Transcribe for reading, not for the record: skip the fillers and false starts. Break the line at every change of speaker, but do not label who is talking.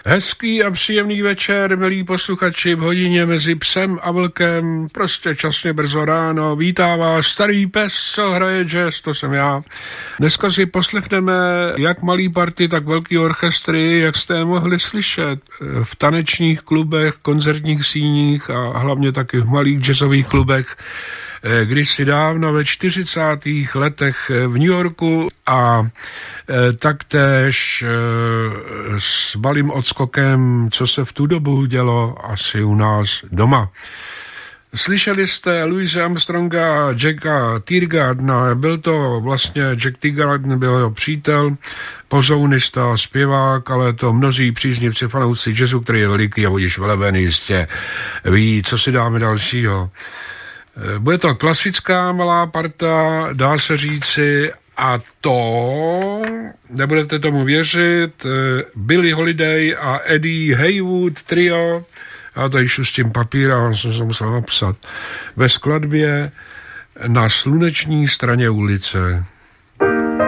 Hezký a příjemný večer, milí posluchači, v hodině mezi psem a vlkem, prostě časně brzo ráno, vítá vás starý pes, co hraje jazz, to jsem já. Dneska si poslechneme jak malý party, tak velký orchestry, jak jste je mohli slyšet v tanečních klubech, koncertních síních a hlavně taky v malých jazzových klubech, kdysi dávno ve 40. letech v New Yorku a taktéž s malým odskokem, co se v tu dobu dělo asi u nás doma. Slyšeli jste Louise Armstronga, Jacka Teagartna, byl to vlastně Jack Teagarden, byl jeho přítel, pozounista, zpěvák, ale to mnozí příznivci fanoušci jazzu, který je veliký a budíš velebený, jistě ví, co si dáme dalšího. Bude to klasická malá parta, dá se říci, a to, nebudete tomu věřit, Billie Holiday a Eddie Heywood trio, já tady šustím papír a jsem se musel napsat, ve skladbě Na sluneční straně ulice.